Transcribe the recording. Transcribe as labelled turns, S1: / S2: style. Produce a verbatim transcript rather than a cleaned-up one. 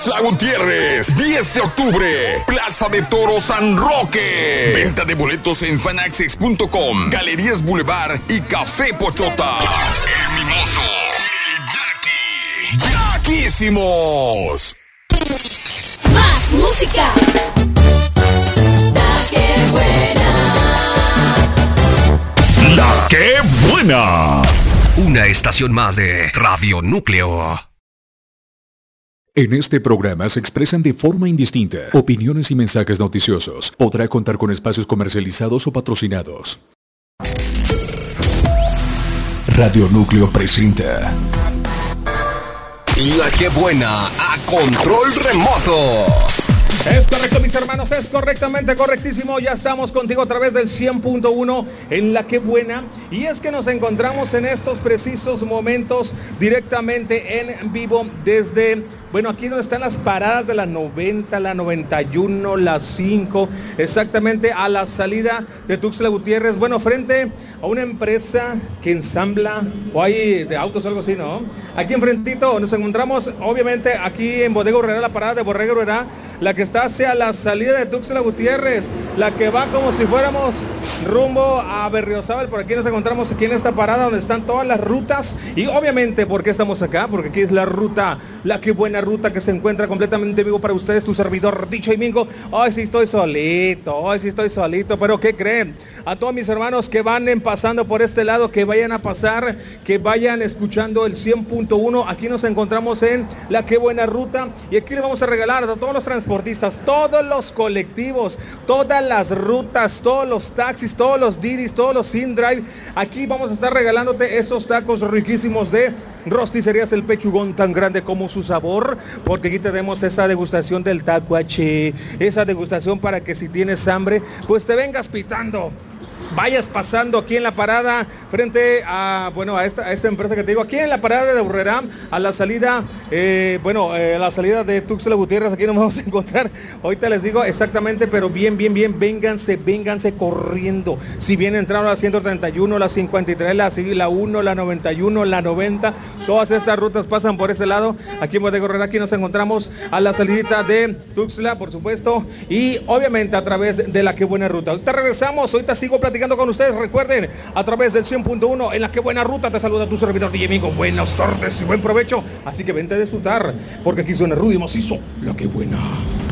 S1: La Gutiérrez, diez de octubre, Plaza de Toros San Roque. Venta de boletos en fanaccess punto com, Galerías Boulevard y Café Pochota. El Mimoso, el Jackie. ¡Yaquísimos!
S2: Más música. La que buena.
S1: La que buena.
S3: Una estación más de Radio Núcleo.
S4: En este programa se expresan de forma indistinta opiniones y mensajes noticiosos. Podrá contar con espacios comercializados o patrocinados. Radio Núcleo presenta
S3: La que buena a control remoto.
S5: Es correcto, mis hermanos, es correctamente correctísimo. Ya estamos contigo a través del cien punto uno en La que buena. Y es que nos encontramos en estos precisos momentos directamente en vivo desde... Bueno, aquí donde están las paradas de la noventa, la noventa y uno, la cinco, exactamente a la salida de Tuxtla Gutiérrez. Bueno, frente a una empresa que ensambla, o hay de autos o algo así, ¿no? Aquí enfrentito nos encontramos, obviamente, aquí en Bodega Aurrerá, la parada de Bodega Aurrerá, la que está hacia la salida de Tuxtla Gutiérrez, la que va como si fuéramos rumbo a Berriozábal. Por aquí nos encontramos aquí en esta parada donde están todas las rutas. Y obviamente, ¿por qué estamos acá? Porque aquí es la ruta, La que buena ruta, que se encuentra completamente vivo para ustedes, tu servidor Dicho y Mingo. Hoy sí estoy solito, hoy sí estoy solito, pero ¿qué creen? A todos mis hermanos que van pasando por este lado, que vayan a pasar, que vayan escuchando el cien punto uno. Aquí nos encontramos en La que buena ruta y aquí les vamos a regalar a todos los transportistas, todos los colectivos, todas las rutas, todos los taxis, todos los Didis, todos los InDrive. Aquí vamos a estar regalándote esos tacos riquísimos de Rosticerías El Pechugón, tan grande como su sabor, porque aquí tenemos esa degustación del taco H, esa degustación para que si tienes hambre, pues te vengas pitando. Vayas pasando aquí en la parada frente a, bueno, a esta, a esta empresa que te digo, aquí en la parada de Aurrerá, a la salida, eh, bueno, eh, a la salida de Tuxtla Gutiérrez, aquí nos vamos a encontrar. Ahorita les digo exactamente, pero bien, bien, bien, vénganse, vénganse corriendo. Si bien entraron la ciento treinta y uno, la cincuenta y tres, la, la uno, la noventa y uno, la noventa, todas estas rutas pasan por ese lado. Aquí en Bodega Aurrerá, aquí nos encontramos a la salidita de Tuxtla, por supuesto, y obviamente a través de La que buena ruta. Ahorita regresamos, ahorita sigo platicando con ustedes, recuerden, a través del cien punto uno en La que buena ruta. Te saluda tu servidor D J Mingo. Buenas tardes y buen provecho, así que vente a disfrutar, porque aquí suena rudo y macizo La que buena.